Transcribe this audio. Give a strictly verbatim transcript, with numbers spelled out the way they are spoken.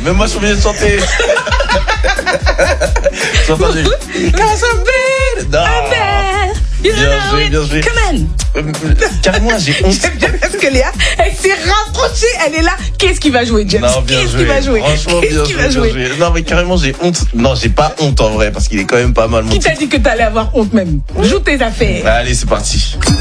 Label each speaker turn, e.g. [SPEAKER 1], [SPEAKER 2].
[SPEAKER 1] même moi je suis obligé de chanter. J'ai entendu. Non. Bien joué, bien joué.
[SPEAKER 2] Come on.
[SPEAKER 1] Euh, carrément, j'ai honte.
[SPEAKER 2] J'aime bien parce que Léa, elle s'est rapprochée, elle est là. Qu'est-ce qui va jouer, James?
[SPEAKER 1] Non, bien
[SPEAKER 2] Qu'est-ce
[SPEAKER 1] joué.
[SPEAKER 2] qui va jouer?
[SPEAKER 1] Franchement,
[SPEAKER 2] Qu'est-ce
[SPEAKER 1] bien
[SPEAKER 2] qui
[SPEAKER 1] joué,
[SPEAKER 2] va
[SPEAKER 1] bien
[SPEAKER 2] jouer?
[SPEAKER 1] joué. Non, mais carrément, j'ai honte. Non, j'ai pas honte en vrai, parce qu'il est quand même pas mal mon
[SPEAKER 2] Qui t'a
[SPEAKER 1] titre.
[SPEAKER 2] dit que t'allais avoir honte même? Joue tes affaires.
[SPEAKER 1] Allez, c'est parti.